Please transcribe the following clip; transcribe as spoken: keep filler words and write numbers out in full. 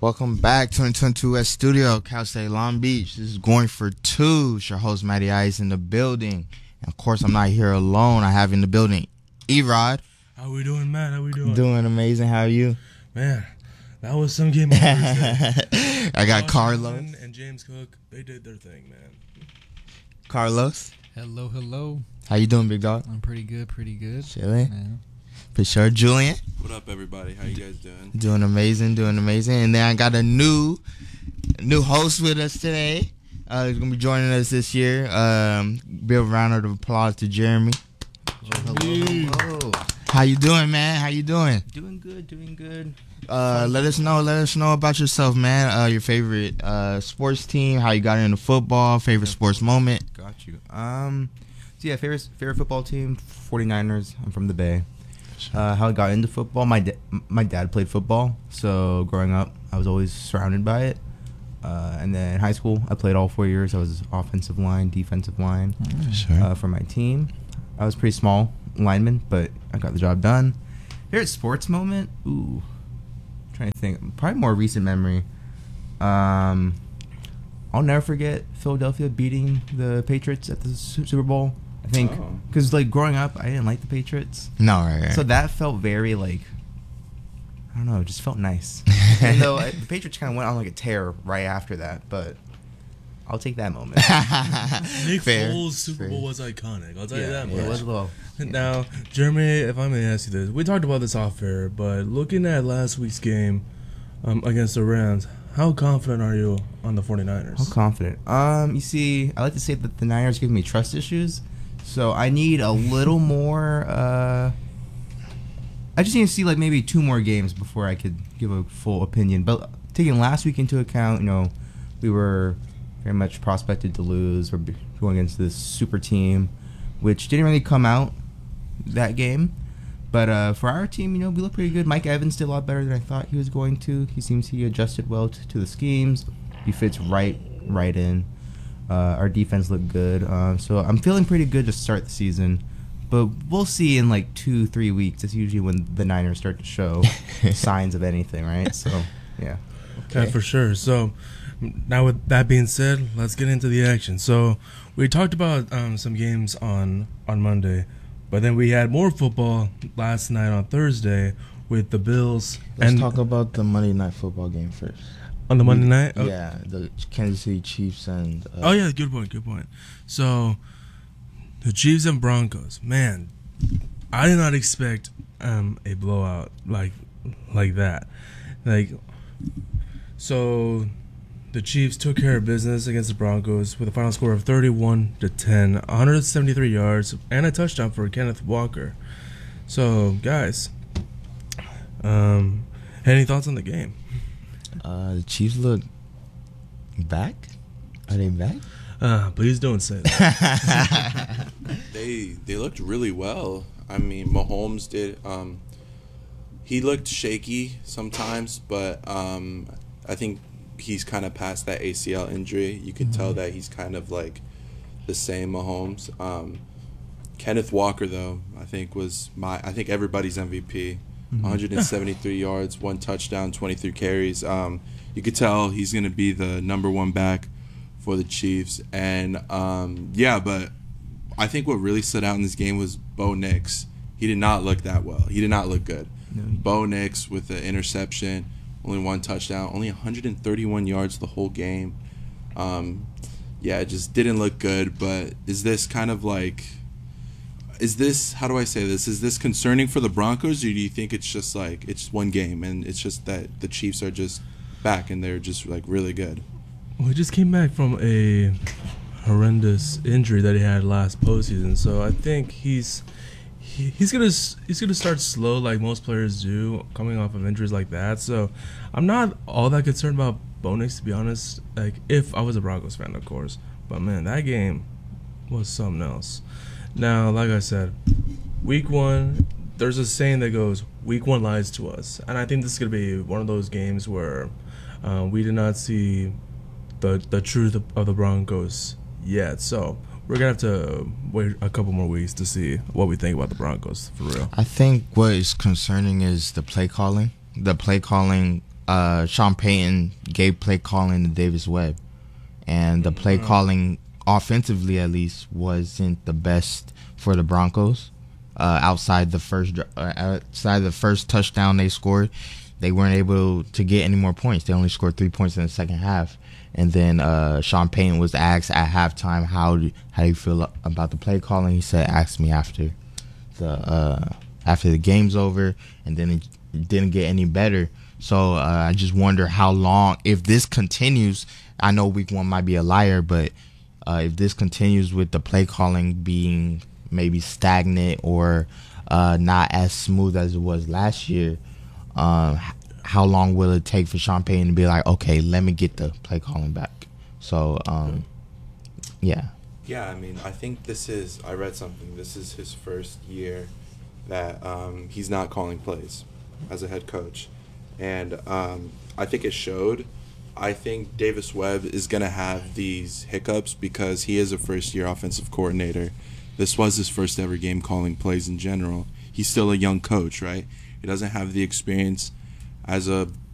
Welcome back, twenty twenty-two at Studio, Cal State Long Beach. This is Going for Two. It's your host, Matty Ice, in the building. And of course, I'm not here alone. I have in the building Erod. How we doing, Matt? How we doing? Doing amazing. How are you? Man, that was some game on Thursday. I got Josh Carlos. Allen and James Cook. They did their thing, man. Carlos. Hello, hello. How you doing, big dog? I'm pretty good, pretty good. Chilling. Yeah. For sure. Julian. What up, everybody? How you guys doing? Doing amazing, doing amazing. And then I got a new new host with us today. Uh, he's going to be joining us this year. Um, big round of applause to Jeremy. Hello, hello, hello. How you doing, man? How you doing? Doing good, doing good. Uh, let us know. Let us know about yourself, man. Uh, your favorite uh, sports team, how you got into football, favorite sports moment. Got you. Um, so yeah, favorite favorite football team, forty-niners. I'm from the Bay. Uh, how I got into football, my da- my dad played football, so growing up, I was always surrounded by it. Uh, and then in high school, I played all four years. I was offensive line, defensive line Sure. uh, for my team. I was pretty small lineman, but I got the job done. Favorite sports moment? Ooh, I'm trying to think. Probably more recent memory. Um, I'll never forget Philadelphia beating the Patriots at the Su- Super Bowl. I think Oh. because like growing up, I didn't like the Patriots. No, right, right. So that felt very like, I don't know, it just felt nice. Even though I, the Patriots kind of went on like a tear right after that, but I'll take that moment. Nick Fair, Foles' Super fair. Bowl was iconic. I'll tell you yeah, that it much. was a little. Now, Jeremy, if I may ask you this, we talked about this off air, but looking at last week's game um, against the Rams, how confident are you on the forty-niners? How confident? Um, you see, I like to say that the Niners give me trust issues, so I need a little more. Uh, I just need to see like maybe two more games before I could give a full opinion. But taking last week into account, you know, we were very much prospected to lose. We're b- going against this super team, which didn't really come out that game. But uh, for our team, you know, we look pretty good. Mike Evans did a lot better than I thought he was going to. He seems he adjusted well to, to the schemes. He fits right, right in. Uh, our defense looked good. Uh, so I'm feeling pretty good to start the season. But we'll see in like two, three weeks. That's usually when the Niners start to show signs of anything, right? So, yeah. Yeah, for sure. So, now with that being said, let's get into the action. So, we talked about um, some games on, on Monday, but then we had more football last night on Thursday with the Bills. Let's and talk about the Monday Night Football game first. on the Monday night. Oh, Yeah, the Kansas City Chiefs and. Uh, oh yeah, good point, good point. So, the Chiefs and Broncos. Man, I did not expect um, a blowout like like that. Like, so the Chiefs took care of business against the Broncos with a final score of thirty-one to ten, one hundred seventy-three yards, and a touchdown for Kenneth Walker. So, guys, um, any thoughts on the game? Uh, the Chiefs look back. Are they back? Uh, please don't say that. They they looked really well. I mean, Mahomes did. Um, he looked shaky sometimes, but um, I think he's kind of past that A C L injury. You could tell that he's kind of like the same Mahomes. Um, Kenneth Walker, though, I think was my. I think everybody's M V P. one hundred seventy-three yards, one touchdown, twenty-three carries. Um, you could tell he's going to be the number one back for the Chiefs. And, um, yeah, but I think what really stood out in this game was Bo Nix. He did not look that well. He did not look good. No. Bo Nix with the interception, only one touchdown, only one hundred thirty-one yards the whole game. Um, yeah, it just didn't look good. But is this kind of like... Is this, how do I say this, is this concerning for the Broncos, or do you think it's just like, it's one game and it's just that the Chiefs are just back and they're just like really good? Well, he just came back from a horrendous injury that he had last postseason, so I think he's he, he's gonna he's gonna start slow like most players do, coming off of injuries like that. So I'm not all that concerned about Bo Nix, to be honest. Like if I was a Broncos fan, of course, but man, that game was something else. Now, like I said, week one, there's a saying that goes, week one lies to us. And I think this is going to be one of those games where uh, we did not see the the truth of, of the Broncos yet. So we're going to have to wait a couple more weeks to see what we think about the Broncos, for real. I think what is concerning is the play calling. The play calling uh, Sean Payton gave play calling to Davis Webb, and the play calling offensively at least wasn't the best for the Broncos. Uh, outside the first uh, outside the first touchdown they scored, they weren't able to get any more points. They only scored three points in the second half. And then uh, Sean Payton was asked at halftime, how do, how do you feel about the play calling? He said, ask me after the uh, after the game's over. And then it didn't get any better. So uh, I just wonder how long, if this continues. I know week one might be a liar, but uh, if this continues with the play calling being maybe stagnant or uh, not as smooth as it was last year, um, how long will it take for Sean Payton to be like, okay, let me get the play calling back? So, um, yeah. Yeah, I mean, I think this is, I read something, this is his first year that um, he's not calling plays as a head coach. And um, I think it showed. I think Davis Webb is going to have these hiccups because he is a first-year offensive coordinator. This was his first ever game calling plays in general. He's still a young coach, right? He doesn't have the experience as a